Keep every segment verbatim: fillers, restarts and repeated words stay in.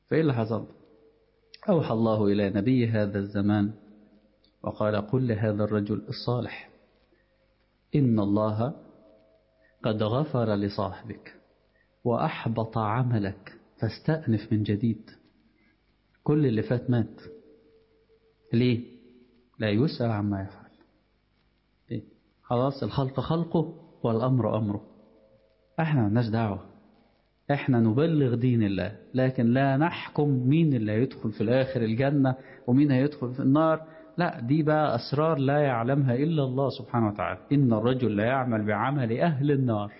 فإيه اللي حصل؟ أوحى الله إلى نبي هذا الزمان وقال قل لهذا الرجل الصالح إن الله قد غفر لصاحبك وأحبط عملك فاستأنف من جديد. كل اللي فات مات. ليه؟ لا يسأل عما يفعل. إيه؟ خلاص الخلق خلقه والأمر أمره. احنا مالناش دعوة، احنا نبلغ دين الله، لكن لا نحكم مين اللي هيدخل في الآخر الجنة ومين هيدخل في النار. لا، دي بقى أسرار لا يعلمها إلا الله سبحانه وتعالى. إن الرجل لا يعمل بعمل أهل النار،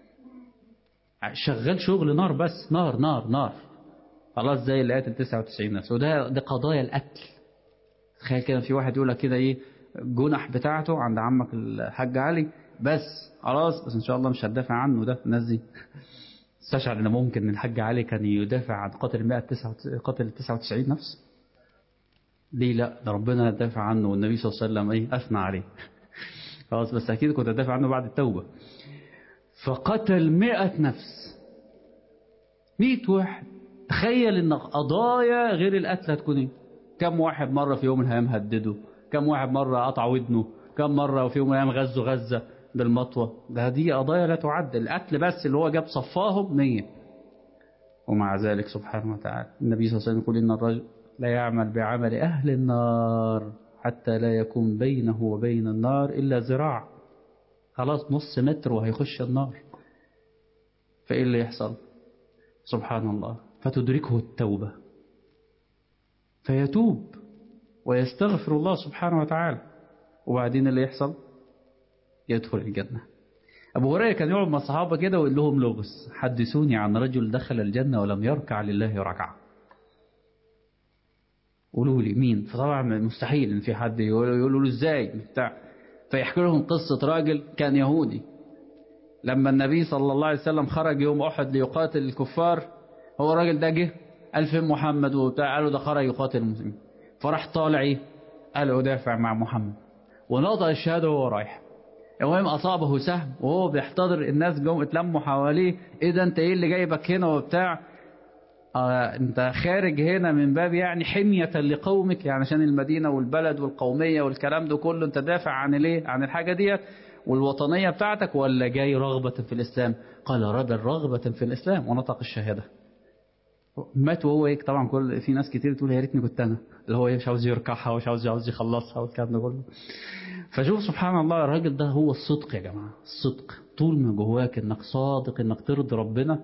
شغال شغل نار بس، نار نار نار. خلاص زي اللي قاتل تسعة وتسعين نفس. وده ده قضايا القتل. تخيل كده في واحد يقول لك كده ايه جنح بتاعته عند عمك الحاج علي بس خلاص، بس ان شاء الله مش هتدافع عنه. ده الناس دي استشعر ان ممكن الحاج علي كان يدافع عن قاتل مئة قاتل تسعة وتسعين نفس؟ ليه لا؟ ده ربنا يدافع عنه والنبي صلى الله عليه وسلم ايه اثنى عليه. خلاص بس اكيد كنت ادافع عنه بعد التوبه. فقتل مئة نفس، مئة واحد. تخيل ان قضايا غير القتل هتكون ايه؟ كم واحد مرة في يوم من الأيام هدده، كم واحد مرة قطع ودنه، كم مرة في يوم من الأيام غزوا غزة بالمطوة. ده دي قضايا لا تعد. القتل بس اللي هو جاب صفاهم مية. ومع ذلك سبحانه وتعالى النبي صلى الله عليه وسلم يقول إن الرجل لا يعمل بعمل أهل النار حتى لا يكون بينه وبين النار إلا ذراع. خلاص نص متر وهيخش النار. فإيه اللي يحصل؟ سبحان الله، فتدركه التوبة فيتوب ويستغفر الله سبحانه وتعالى، وبعدين اللي يحصل يدخل الجنة. أبو هريرة كان يقعد مع الصحابة كده ويقول لهم لغز: حدثوني عن رجل دخل الجنة ولم يركع لله ركعة. قولوا لي مين؟ فطبعا مستحيل ان في حد يقولوا له ازاي بتاع. فيحكي لهم قصة راجل كان يهودي، لما النبي صلى الله عليه وسلم خرج يوم أحد ليقاتل الكفار، هو الراجل ده جه قال فين محمد وبتاع، قالوا ده خرج يقاتل المسلمين. فراح طالع ايه؟ قال أدافع مع محمد، ونضع الشهادة وهو رايح. المهم أصابه سهم وهو بيحتضر، الناس جم اتلموا حواليه: ايه ده انت ايه اللي جايبك هنا وبتاع؟ آه انت خارج هنا من باب يعني حمية لقومك، يعني عشان المدينة والبلد والقومية والكلام ده كله، انت دافع عن الايه؟ عن الحاجة ديت والوطنية بتاعتك، ولا جاي رغبة في الإسلام؟ قال رجل رغبة في الإسلام، ونطق الشهادة. مات وهو هيك. طبعا كل في ناس كتير تقول يا ريتني كنت انا، اللي هو مش عاوز يركعها ومش عاوز عاوز يخلصها والكلام ده كله. فشوف سبحان الله، الراجل ده هو الصدق يا جماعة. الصدق طول ما جواك انك صادق، انك ترضي ربنا،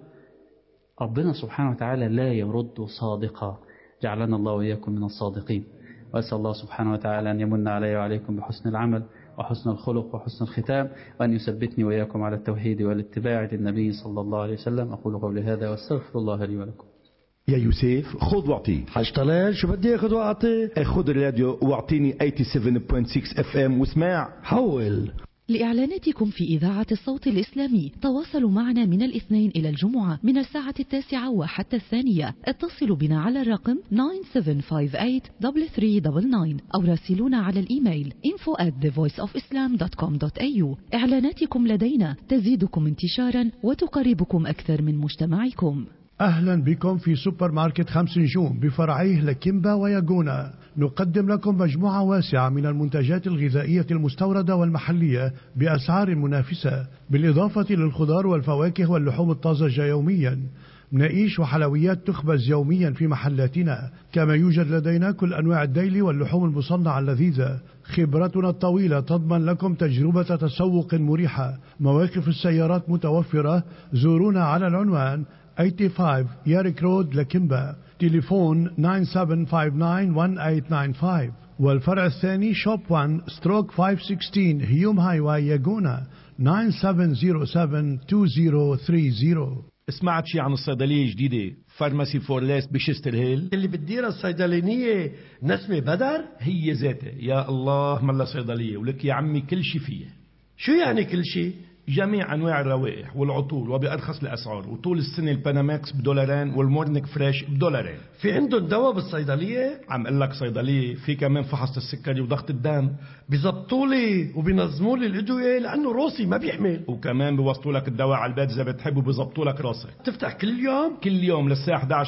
ربنا سبحانه وتعالى لا يرد صادقا. جعلنا الله وإياكم من الصادقين. وأسأل الله سبحانه وتعالى أن يمن علي وعليكم بحسن العمل وحسن الخلق وحسن الختام، وأن يثبتني وإياكم على التوحيد والاتباع للنبي صلى الله عليه وسلم. أقول قولي هذا واستغفر الله لي ولكم. يا يوسف خذ واعطي. حاج طلال شو بدي اخذ واعطي؟ خذ الراديو واعطيني ثمانية وثمانين فاصلة ستة اف ام واسمع. حول. لإعلاناتكم في إذاعة الصوت الإسلامي تواصلوا معنا من الاثنين إلى الجمعة من الساعة التاسعة وحتى الثانية. اتصلوا بنا على الرقم تسعة سبعة خمسة ثمانية ثلاثة ثلاثة تسعة تسعة أو راسلونا على الإيميل info at the voice of islam dot com dot a u. إعلاناتكم لدينا تزيدكم انتشارا وتقربكم أكثر من مجتمعكم. أهلا بكم في سوبر ماركت خمس نجوم بفرعيه لكيمبا وياجونا. نقدم لكم مجموعة واسعة من المنتجات الغذائية المستوردة والمحلية بأسعار منافسة، بالإضافة للخضار والفواكه واللحوم الطازجة يوميا. مناقيش وحلويات تخبز يوميا في محلاتنا، كما يوجد لدينا كل أنواع الديلي واللحوم المصنعة اللذيذة. خبرتنا الطويلة تضمن لكم تجربة تسوق مريحة. مواقف السيارات متوفرة. زورونا على العنوان ثمانية وثمانين ياريك رود لكيمبا. تليفون تسعة سبعة خمسة تسعة واحد ثمانية تسعة خمسة. والفرع الثاني شوب واحد ستروك خمسمية وستة عشر هيوم هاي واي ياجونا تسعة سبعة صفر سبعة اثنين صفر ثلاثة صفر. سمعت شي عن الصيدلية الجديدة فارماسي فورليس بشستر هيل اللي بتديرها الصيدلانية نسمة بدر؟ هي ذاتها. يا الله ملا صيدلية ولك يا عمي كل شي فيها. شو يعني كل شي؟ جميع أنواع الروائح والعطور وبأرخص الأسعار، وطول السنة الباناماكس بدولارين والمورنيك فريش بدولارين. في عندهم دواء بالصيدلية؟ عم قل لك صيدلية في كمان فحص السكري وضغط الدم. بيزبطوا لي وبينظموا لي الأدوية لأنه روسي ما بيحمل، وكمان بيوصلوا لك الدواء على البيت إذا بتحب، وبيزبطوا لك راسك. تفتح كل يوم؟ كل يوم للساعة إحدى عشر بالليل.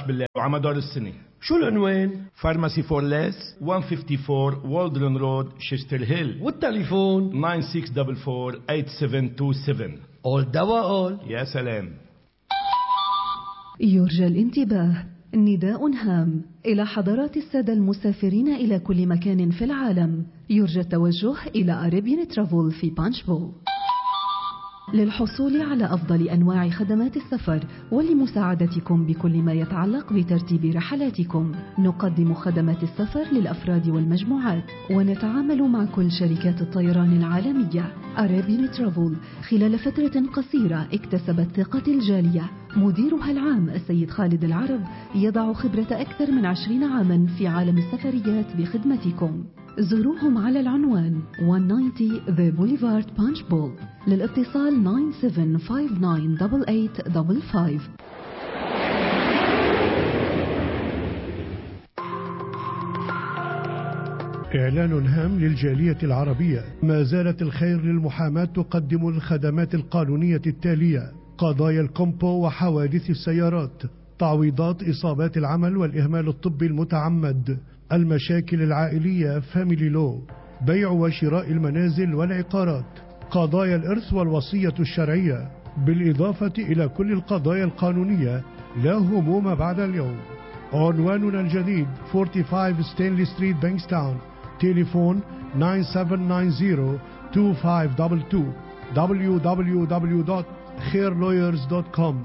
وعلى مدار السنة. شو العنوان؟ فارماسي فور ليس مئة وخمسة وخمسين والدرن رود شيستر هيل، والتليفون تسعة ستة أربعة أربعة ثمانية سبعة اتنين سبعة. قول دواء قول. يا سلام. يرجى الانتباه، نداء هام إلى حضرات السادة المسافرين إلى كل مكان في العالم. يرجى التوجه إلى أريبيان ترافل في بانشبو للحصول على أفضل أنواع خدمات السفر ولمساعدتكم بكل ما يتعلق بترتيب رحلاتكم. نقدم خدمات السفر للأفراد والمجموعات، ونتعامل مع كل شركات الطيران العالمية. أريبيان ترافل خلال فترة قصيرة اكتسبت ثقة الجالية. مديرها العام السيد خالد العرب يضع خبرة أكثر من عشرين عاما في عالم السفريات بخدمتكم. زوروهم على العنوان مئة وتسعين The Boulevard Punchbowl. للاتصال تسعة سبعة خمسة تسعة ثمانية ثمانية خمسة خمسة. إعلان هام للجالية العربية. ما زالت الخير للمحاماة تقدم الخدمات القانونية التالية: قضايا الكومبو وحوادث السيارات، تعويضات إصابات العمل والإهمال الطبي المتعمد، المشاكل العائلية فاميلي لو، بيع وشراء المنازل والعقارات، قضايا الإرث والوصية الشرعية، بالإضافة إلى كل القضايا القانونية. لا هموم بعد اليوم. عنواننا الجديد خمسة وأربعين ستانلي ستريت بانكستاون. تليفون تسعة سبعة تسعة صفر اثنين خمسة اثنين اثنين. دبليو دبليو دبليو دوت خير لويرز دوت كوم.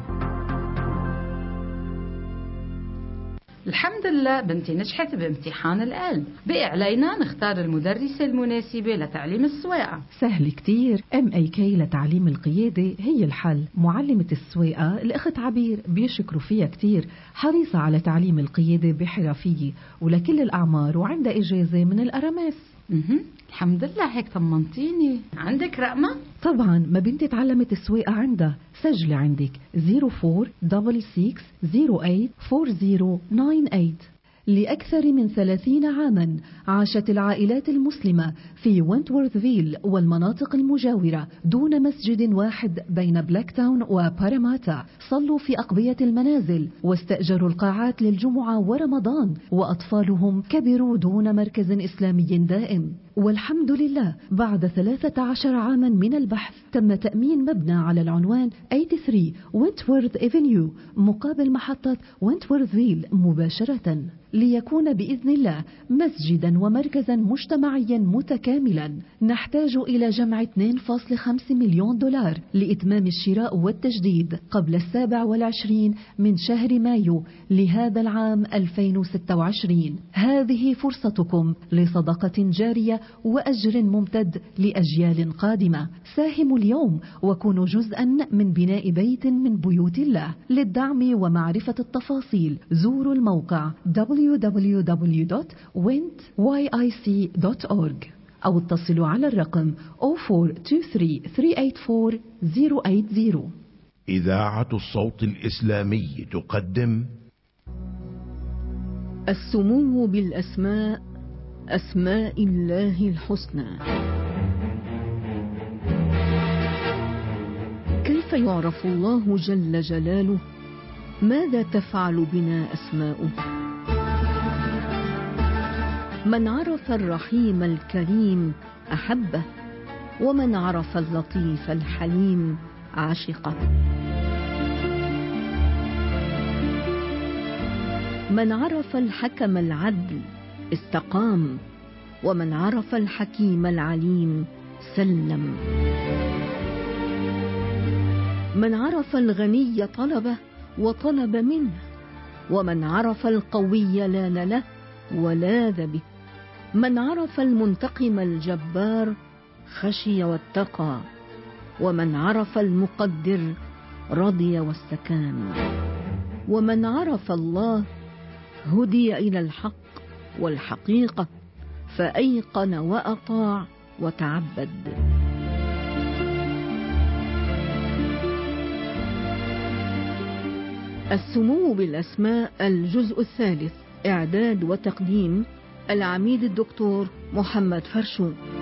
الحمد لله بنتي نجحت بامتحان القلب. بقي علينا نختار المدرسة المناسبة لتعليم السواقة. سهل كتير. ام اي كي لتعليم القيادة هي الحل. معلمة السواقة الأخت عبير بيشكروا فيها كتير، حريصة على تعليم القيادة بحرفية ولكل الأعمار، وعندها إجازة من الأرامس. اها الحمد لله، هيك طمنتيني. عندك رقمة؟ طبعا، ما بنتي تعلمت السواقة عندها. سجلي عندك صفر أربعة ستة ستة صفر ثمانية أربعة صفر تسعة ثمانية. لأكثر من ثلاثين عاما عاشت العائلات المسلمة في وينتورثفيل والمناطق المجاورة دون مسجد واحد بين بلاك تاون وباراماتا. صلوا في أقبية المنازل واستأجروا القاعات للجمعة ورمضان، وأطفالهم كبروا دون مركز إسلامي دائم. والحمد لله بعد ثلاثة عشر عاما من البحث تم تأمين مبنى على العنوان ثمانية وثلاثين وينتورث إفنيو مقابل محطة وينتورثفيل مباشرة، ليكون بإذن الله مسجدا ومركزا مجتمعيا متكاملا. نحتاج إلى جمع اثنين فاصلة خمسة مليون دولار لإتمام الشراء والتجديد قبل السابع والعشرين من شهر مايو لهذا العام ألفين وستة وعشرين. هذه فرصتكم لصدقة جارية وأجر ممتد لأجيال قادمة. ساهموا اليوم وكونوا جزءا من بناء بيت من بيوت الله. للدعم ومعرفة التفاصيل زوروا الموقع دبليو دبليو دبليو دوت وينت واي آي سي دوت أورج أو اتصلوا على الرقم صفر أربعة اثنين ثلاثة ثلاثة ثمانية أربعة صفر ثمانية. إذاعة الصوت الإسلامي تقدم السمو بالأسماء، أسماء الله الحسنى. كيف يعرف الله جل جلاله؟ ماذا تفعل بنا أسماؤه؟ من عرف الرحيم الكريم أحبه، ومن عرف اللطيف الحليم عشقه. من عرف الحكم العدل استقام، ومن عرف الحكيم العليم سلم. من عرف الغني طلبه وطلب منه، ومن عرف القوي لان له ولاذ به. من عرف المنتقم الجبار خشي واتقى، ومن عرف المقدر رضي واستكان. ومن عرف الله هدي إلى الحق والحقيقة فأيقن وأطاع وتعبد. السمو بالأسماء الجزء الثالث، إعداد وتقديم العميد الدكتور محمد فرشون.